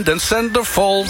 Den Center Falls.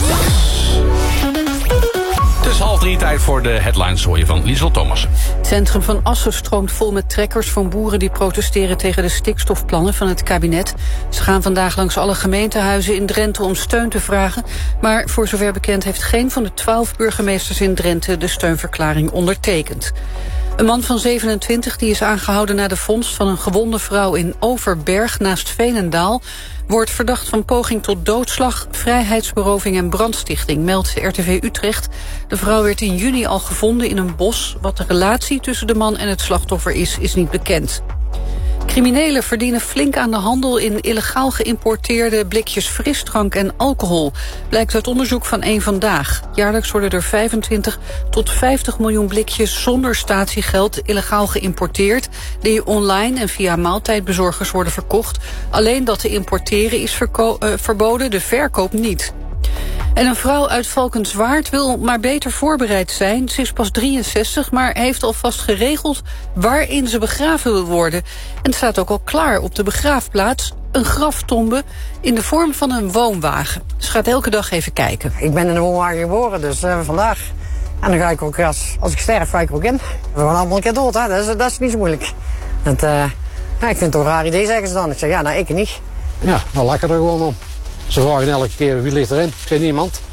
Het is 2:30 tijd voor de headlines hoor je van Liesel Thomas. Het centrum van Assen stroomt vol met trekkers van boeren die protesteren tegen de stikstofplannen van het kabinet. Ze gaan vandaag langs alle gemeentehuizen in Drenthe om steun te vragen. Maar voor zover bekend heeft geen van de 12 burgemeesters in Drenthe de steunverklaring ondertekend. Een man van 27 die is aangehouden na de vondst van een gewonde vrouw in Overberg naast Veenendaal wordt verdacht van poging tot doodslag, vrijheidsberoving en brandstichting, meldt RTV Utrecht. De vrouw werd in juni al gevonden in een bos. Wat de relatie tussen de man en het slachtoffer is niet bekend. Criminelen verdienen flink aan de handel in illegaal geïmporteerde blikjes frisdrank en alcohol, blijkt uit onderzoek van Eén Vandaag. Jaarlijks worden er 25 tot 50 miljoen blikjes zonder statiegeld illegaal geïmporteerd, die online en via maaltijdbezorgers worden verkocht. Alleen dat te importeren is verboden, de verkoop niet. En een vrouw uit Valkenswaard wil maar beter voorbereid zijn. Ze is pas 63, maar heeft alvast geregeld waarin ze begraven wil worden. En het staat ook al klaar op de begraafplaats. Een graftombe in de vorm van een woonwagen. Ze gaat elke dag even kijken. Ik ben in een woonwagen geboren, dus vandaag. En dan ga ik ook, als ik sterf, ga ik er ook in. We gaan allemaal een keer dood, hè? Dat is niet zo moeilijk. Ik vind het toch een raar idee, zeggen ze dan. Ik zeg, ja, nou, ik niet. Ja, dan lachen er gewoon om. Ze vragen elke keer, wie ligt erin? Ik zeg, niemand.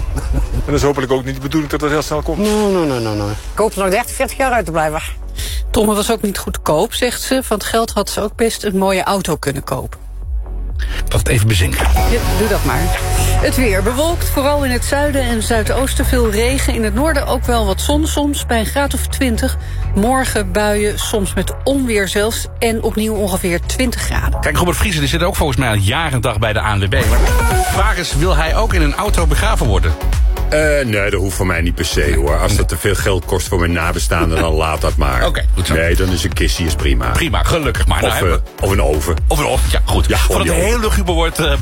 En dat is hopelijk ook niet de bedoeling dat dat heel snel komt. Nee. Ik hoop er nog 30, 40 jaar uit te blijven. Tomme was ook niet goedkoop, zegt ze. Van het geld had ze ook best een mooie auto kunnen kopen. Dat het even bezinken. Ja, doe dat maar. Het weer bewolkt, vooral in het zuiden en zuidoosten veel regen. In het noorden ook wel wat zon soms, bij een graad of 20. Morgen buien, soms met onweer zelfs. En opnieuw ongeveer 20 graden. Kijk, Robert Vriezen die zit ook volgens mij al jaren en dag bij de ANWB. Maar de vraag is, wil hij ook in een auto begraven worden? Nee, dat hoeft voor mij niet per se hoor. Als dat te veel geld kost voor mijn nabestaanden, dan laat dat maar. Oké, goed zo. Nee, dan is een kistje prima. Prima, gelukkig maar. Of een oven. Of een oven, ja goed. Ja, Voordat het heel luguber wordt,